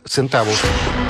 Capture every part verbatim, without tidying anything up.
centavos.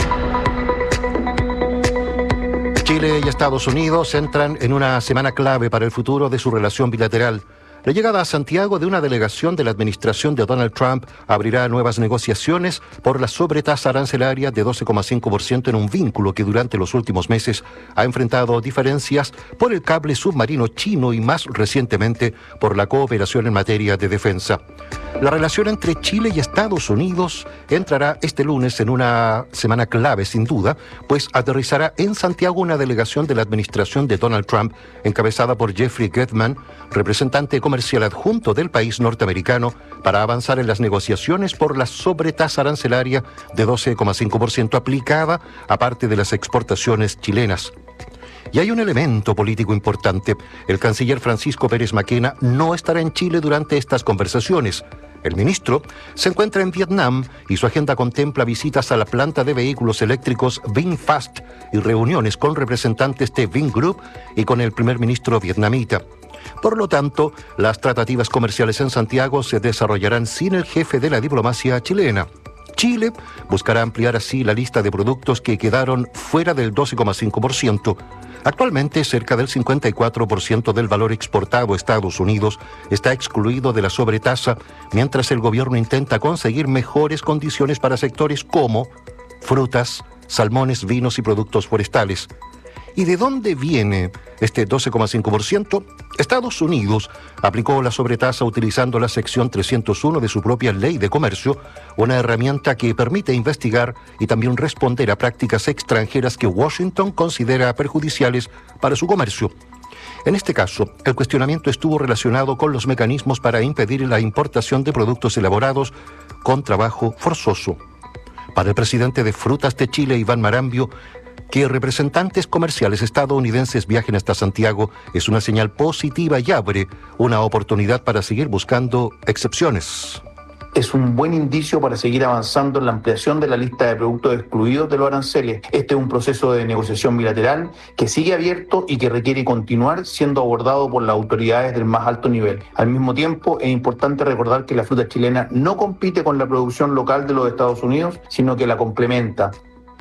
Chile y Estados Unidos entran en una semana clave para el futuro de su relación bilateral. La llegada a Santiago de una delegación de la administración de Donald Trump abrirá nuevas negociaciones por la sobretasa arancelaria de doce coma cinco por ciento en un vínculo que durante los últimos meses ha enfrentado diferencias por el cable submarino chino y más recientemente por la cooperación en materia de defensa. La relación entre Chile y Estados Unidos entrará este lunes en una semana clave, sin duda, pues aterrizará en Santiago una delegación de la administración de Donald Trump, encabezada por Jeffrey Gertman, representante comercial adjunto del país norteamericano, para avanzar en las negociaciones por la sobretasa arancelaria de doce coma cinco por ciento aplicada a parte de las exportaciones chilenas. Y hay un elemento político importante. El canciller Francisco Pérez Maquena no estará en Chile durante estas conversaciones. El ministro se encuentra en Vietnam y su agenda contempla visitas a la planta de vehículos eléctricos VinFast y reuniones con representantes de Vingroup y con el primer ministro vietnamita. Por lo tanto, las tratativas comerciales en Santiago se desarrollarán sin el jefe de la diplomacia chilena. Chile buscará ampliar así la lista de productos que quedaron fuera del doce coma cinco por ciento. Actualmente, cerca del cincuenta y cuatro por ciento del valor exportado a Estados Unidos está excluido de la sobretasa, mientras el gobierno intenta conseguir mejores condiciones para sectores como frutas, salmones, vinos y productos forestales. ¿Y de dónde viene este doce coma cinco por ciento? Estados Unidos aplicó la sobretasa utilizando la sección trescientos uno de su propia ley de comercio, una herramienta que permite investigar y también responder a prácticas extranjeras que Washington considera perjudiciales para su comercio. En este caso, el cuestionamiento estuvo relacionado con los mecanismos para impedir la importación de productos elaborados con trabajo forzoso. Para el presidente de Frutas de Chile, Iván Marambio, que representantes comerciales estadounidenses viajen hasta Santiago es una señal positiva y abre una oportunidad para seguir buscando excepciones. Es un buen indicio para seguir avanzando en la ampliación de la lista de productos excluidos de los aranceles. Este es un proceso de negociación bilateral que sigue abierto y que requiere continuar siendo abordado por las autoridades del más alto nivel. Al mismo tiempo, es importante recordar que la fruta chilena no compite con la producción local de los Estados Unidos, sino que la complementa.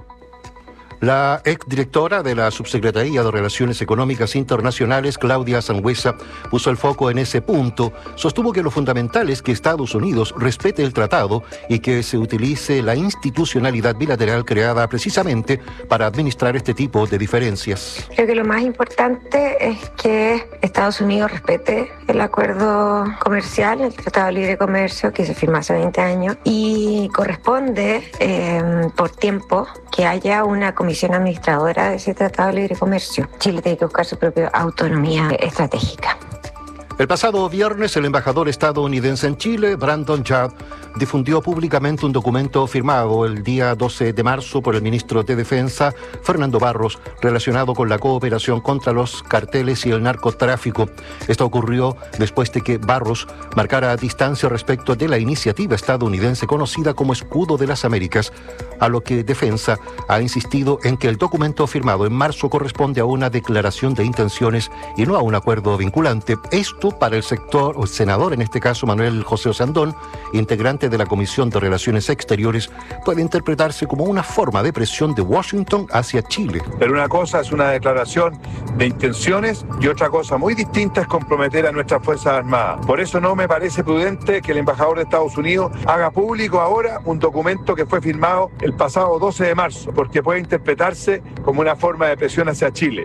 La exdirectora de la Subsecretaría de Relaciones Económicas Internacionales, Claudia Sangüesa, puso el foco en ese punto. Sostuvo que lo fundamental es que Estados Unidos respete el tratado y que se utilice la institucionalidad bilateral creada precisamente para administrar este tipo de diferencias. Creo que lo más importante es que Estados Unidos respete el acuerdo comercial, el Tratado de Libre Comercio que se firmó hace veinte años, y corresponde eh, por tiempo que haya una comisión administradora de ese Tratado de Libre Comercio. Chile tiene que buscar su propia autonomía estratégica. El pasado viernes, el embajador estadounidense en Chile, Brandon Judd, difundió públicamente un documento firmado el día doce de marzo por el ministro de Defensa, Fernando Barros, relacionado con la cooperación contra los carteles y el narcotráfico. Esto ocurrió después de que Barros marcara distancia respecto de la iniciativa estadounidense conocida como Escudo de las Américas, a lo que Defensa ha insistido en que el documento firmado en marzo corresponde a una declaración de intenciones y no a un acuerdo vinculante. Esto para el sector, o el senador en este caso, Manuel José Osandón, integrante de la Comisión de Relaciones Exteriores, puede interpretarse como una forma de presión de Washington hacia Chile. Pero una cosa es una declaración de intenciones y otra cosa muy distinta es comprometer a nuestras Fuerzas Armadas. Por eso no me parece prudente que el embajador de Estados Unidos haga público ahora un documento que fue firmado el pasado doce de marzo, porque puede interpretarse como una forma de presión hacia Chile.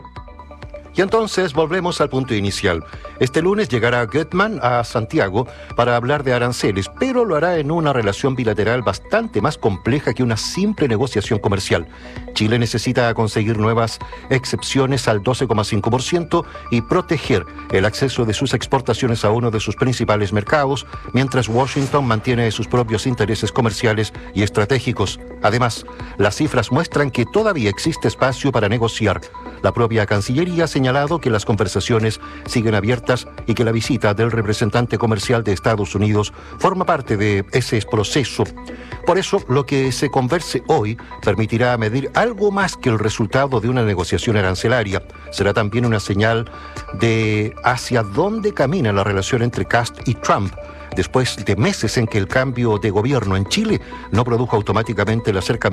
Y entonces volvemos al punto inicial. Este lunes llegará Gertman a Santiago para hablar de aranceles, pero lo hará en una relación bilateral bastante más compleja que una simple negociación comercial. Chile necesita conseguir nuevas excepciones al doce coma cinco por ciento y proteger el acceso de sus exportaciones a uno de sus principales mercados, mientras Washington mantiene sus propios intereses comerciales y estratégicos. Además, las cifras muestran que todavía existe espacio para negociar. La propia Cancillería ha señalado que las conversaciones siguen abiertas y que la visita del representante comercial de Estados Unidos forma parte de ese proceso. Por eso, lo que se converse hoy permitirá medir algo más que el resultado de una negociación arancelaria. Será también una señal de hacia dónde camina la relación entre Kast y Trump, después de meses en que el cambio de gobierno en Chile no produjo automáticamente el acercamiento